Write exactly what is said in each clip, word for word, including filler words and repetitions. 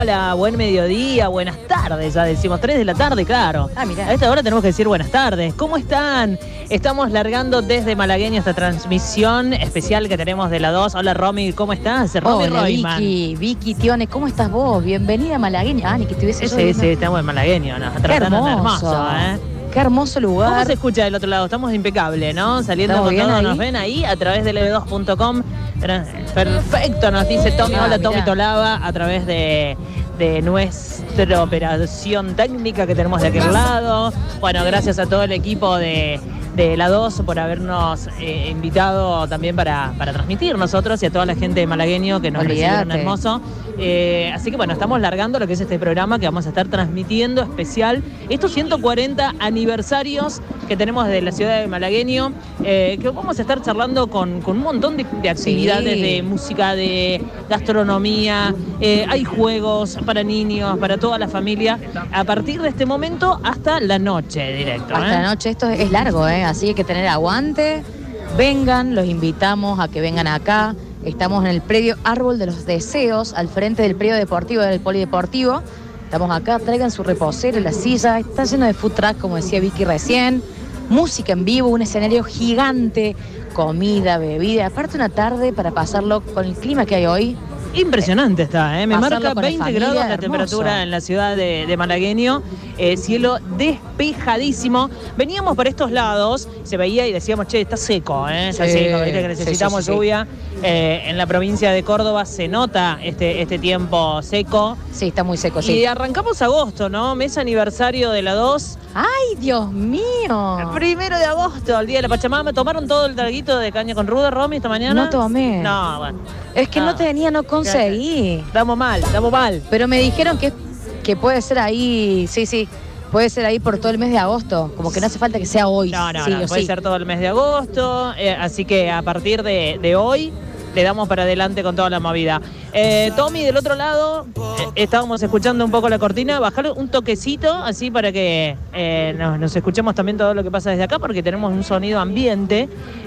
Hola, buen mediodía, buenas tardes, ya decimos tres de la tarde, claro. Ah, mirá. A esta hora tenemos que decir buenas tardes. ¿Cómo están? Estamos largando desde Malagueño esta transmisión especial que tenemos de la dos. Hola, Romy, ¿cómo estás? Romy Hola, Royman. Vicky, Vicky Tione, ¿cómo estás vos? Bienvenida a Malagueño. Ah, ni que estuviese Sí, yo sí, sí, estamos en Malagueño, nos Qué tratan hermoso. hermoso, ¿eh? Qué hermoso lugar. ¿Cómo se escucha del otro lado? Estamos impecables, ¿no? Saliendo ¿Estamos con bien todo, ahí? nos ven ahí a través de L B dos punto com. Perfecto, nos dice Tommy. Ah, Hola, mirá. Tommy Tolava, a través de, de nuestra operación técnica que tenemos de aquel lado. Bueno, gracias a todo el equipo de, de la dos por habernos eh, invitado también para, para transmitir nosotros y a toda la gente de Malagueño que nos recibieron Olvídate. hermoso. Eh, así que bueno, estamos largando lo que es este programa que vamos a estar transmitiendo especial. Estos ciento cuarenta aniversarios que tenemos de la ciudad de Malagueño, eh, que vamos a estar charlando con, con un montón de, de actividades, Sí. de música, de gastronomía, eh, hay juegos para niños, para toda la familia, a partir de este momento hasta la noche directo. Hasta ¿eh? la noche, esto es largo, ¿eh? Así hay que tener aguante. Vengan, los invitamos a que vengan acá. Estamos en el predio Árbol de los Deseos, al frente del predio deportivo del Polideportivo. Estamos acá, traigan su reposero, la silla. Está lleno de food truck, como decía Vicky recién. Música en vivo, un escenario gigante, comida, bebida. Aparte una tarde para pasarlo con el clima que hay hoy. Impresionante está, ¿eh? Me Pasarlo marca con la veinte familia, grados la hermoso. temperatura en la ciudad de, de Malagueño, eh, cielo despejadísimo. Veníamos por estos lados, se veía y decíamos, che, está seco, ¿eh? Está Sí, seco, ¿viste? Que sí, necesitamos sí, sí, sí. lluvia. Eh, en la provincia de Córdoba se nota este, este tiempo seco. Sí, está muy seco, Y sí. arrancamos agosto, ¿no? Mes aniversario de la dos. ¡Ay, Dios mío! Primero de agosto, el día de la Pachamama. ¿Tomaron todo el traguito de caña con ruda, Romy, esta mañana? No tomé. No, bueno. Es que no, tenía, no conseguí. Estamos mal, estamos mal. Pero me dijeron que, que puede ser ahí, sí, sí, puede ser ahí por todo el mes de agosto. Como que no hace falta que sea hoy. No, no, sí no, o puede sí. ser todo el mes de agosto, eh, así que a partir de, de hoy le damos para adelante con toda la movida. Eh, Tommy, del otro lado, eh, estábamos escuchando un poco la cortina, bajarle un toquecito, así para que eh, nos, nos escuchemos también todo lo que pasa desde acá, porque tenemos un sonido ambiente.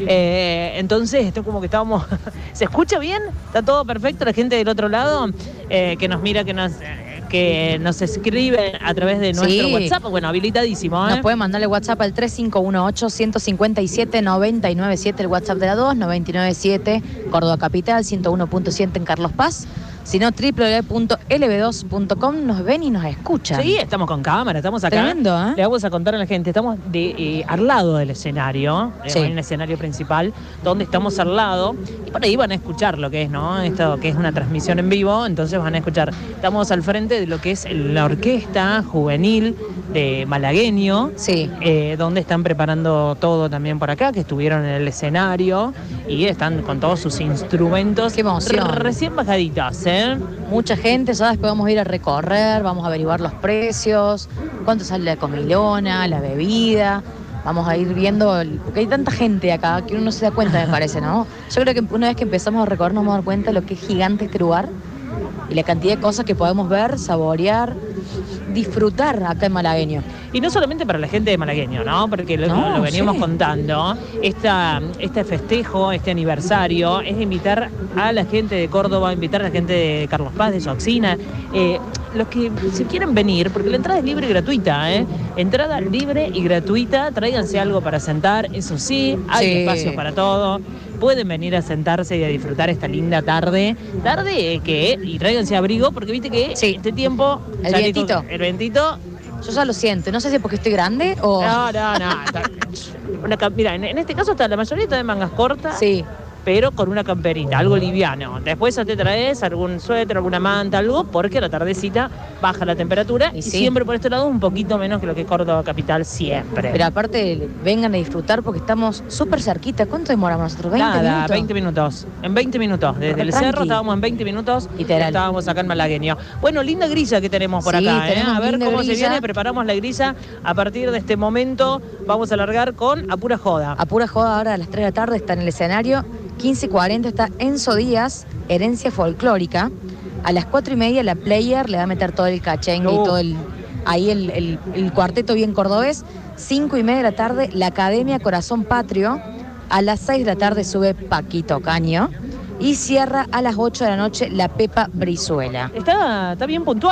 Eh, entonces, esto como que estábamos... ¿Se escucha bien? ¿Está todo perfecto? La gente del otro lado, eh, que nos mira, que nos... que nos escribe a través de nuestro Sí. WhatsApp, bueno, habilitadísimo, ¿eh? Nos pueden mandarle WhatsApp al tres cinco uno ocho, uno cinco siete, nueve nueve siete, el WhatsApp de la dos, noventa y nueve siete, Córdoba Capital, ciento uno punto siete en Carlos Paz. Si no, doble u doble u doble u punto L B dos punto com, nos ven y nos escuchan. Sí, estamos con cámara, estamos acá. Tremendo, ¿eh? Le vamos a contar a la gente, estamos de, eh, al lado del escenario, eh, Sí. en el escenario principal, donde estamos al lado, y por ahí van a escuchar lo que es, ¿no? Esto que es una transmisión en vivo, entonces van a escuchar. Estamos al frente de lo que es la orquesta juvenil de Malagueño, Sí. eh, donde están preparando todo también por acá, que estuvieron en el escenario y están con todos sus instrumentos. Qué emoción. r- Recién bajaditas, ¿eh? Mucha gente, ya después vamos a ir a recorrer, vamos a averiguar los precios, cuánto sale la comilona, la bebida. Vamos a ir viendo, el- porque hay tanta gente acá que uno no se da cuenta, me parece, ¿no? Yo creo que una vez que empezamos a recorrer nos vamos a dar cuenta de lo que es gigante este lugar y la cantidad de cosas que podemos ver, saborear, disfrutar acá en Malagueño. Y no solamente para la gente de Malagueño, ¿no? Porque lo, No, lo veníamos sí. contando, esta, este festejo, este aniversario, es invitar a la gente de Córdoba, invitar a la gente de Carlos Paz, de Soxina, eh, los que se quieren venir, porque la entrada es libre y gratuita, ¿eh? Entrada libre y gratuita, tráiganse algo para sentar, eso sí, hay Sí. espacios para todo. Pueden venir a sentarse y a disfrutar esta linda tarde. Tarde que, y tráiganse abrigo, porque viste que Sí. este tiempo... El ya vientito. dijo- El vientito... Yo ya lo siento, no sé si es porque estoy grande o... No, no, no. Está- Una, cam- mira, en, en este caso está la mayoría está de mangas cortas, Sí, pero con una camperita, algo liviano. Después te traes algún suéter, alguna manta, algo, porque a la tardecita baja la temperatura Y y, sí. siempre por este lado un poquito menos que lo que es Córdoba Capital, siempre. pero aparte vengan a disfrutar porque estamos súper cerquita. ¿Cuánto demoramos nosotros? ¿veinte Nada, minutos? veinte minutos. En veinte minutos. Desde el Tranqui. cerro estábamos en veinte minutos. Literal. Estábamos acá en Malagueño. Bueno, linda grilla que tenemos por Sí, acá, ¿eh? tenemos A ver linda cómo se grilla. viene. Preparamos la grilla. A partir de este momento vamos a largar con A Pura Joda. A pura joda ahora a las tres de la tarde está en el escenario. quince y cuarenta está Enzo Díaz, Herencia Folclórica. A las cuatro y media la Player le va a meter todo el cachengue Uh. y todo el... Ahí el, el- el cuarteto bien cordobés. cinco y media de la tarde la Academia Corazón Patrio. A las seis de la tarde sube Paquito Caño. y cierra a las ocho de la noche la Pepa Brizuela. Está, está bien puntual.